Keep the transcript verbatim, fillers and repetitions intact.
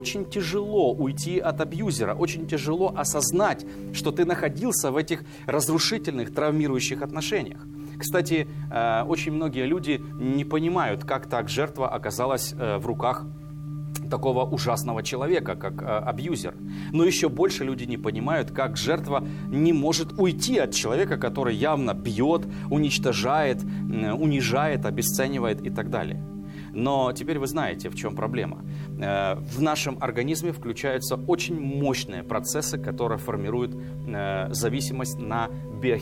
Очень тяжело уйти от абьюзера, очень тяжело осознать, что ты находился в этих разрушительных, травмирующих отношениях. Кстати, очень многие люди не понимают, как так жертва оказалась в руках такого ужасного человека, как абьюзер. Но еще больше люди не понимают, как жертва не может уйти от человека, который явно бьет, уничтожает, унижает, обесценивает и так далее. Но теперь вы знаете, в чем проблема. В нашем организме включаются очень мощные процессы, которые формируют зависимость на биохимию.